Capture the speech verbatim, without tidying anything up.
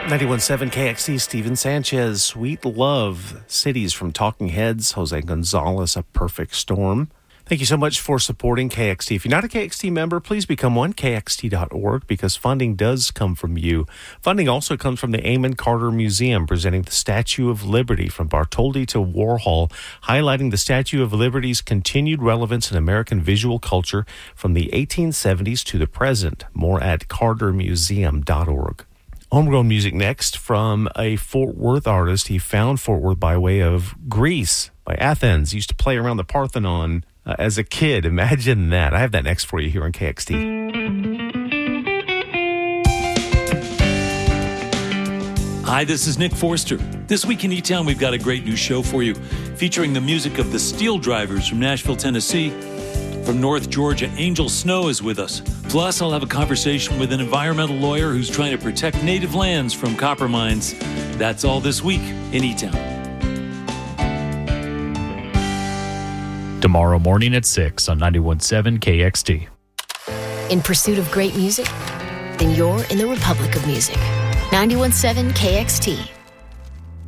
ninety-one point seven K X T, Steven Sanchez, Sweet Love, Cities from Talking Heads, Jose Gonzalez, A Perfect Storm. Thank you so much for supporting K X T. If you're not a K X T member, please become one, K X T dot org, because funding does come from you. Funding also comes from the Amon Carter Museum, presenting the Statue of Liberty from Bartholdi to Warhol, highlighting the Statue of Liberty's continued relevance in American visual culture from the eighteen seventies to the present. More at carter museum dot org. Homegrown music next from a Fort Worth artist. He found Fort Worth by way of Greece, by Athens. He used to play around the Parthenon uh, as a kid. Imagine that. I have that next for you here on K X T. Hi, this is Nick Forster. This week in E-Town, we've got a great new show for you, featuring the music of the Steel Drivers from Nashville, Tennessee. From North Georgia, Angel Snow is with us. Plus, I'll have a conversation with an environmental lawyer who's trying to protect native lands from copper mines. That's all this week in E-Town. Tomorrow morning at six on ninety-one point seven K X T. In pursuit of great music? Then you're in the Republic of Music. ninety-one point seven K X T.